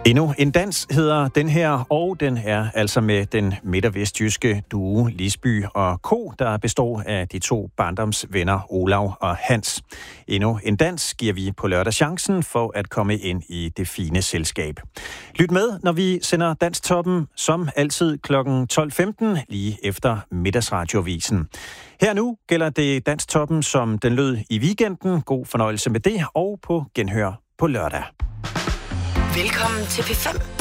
Endnu en dans hedder den her, og den er altså med den midt- og vestjyske duo Lisby og Ko, der består af de to barndomsvenner Olav og Hans. Endnu en dans giver vi på lørdag chancen for at komme ind i det fine selskab. Lyt med, når vi sender Danstoppen, som altid kl. 12.15, lige efter Middagsradiovisen. Her nu gælder det Danstoppen, som den lød i weekenden. God fornøjelse med det, og på genhør på lørdag. Velkommen til P5.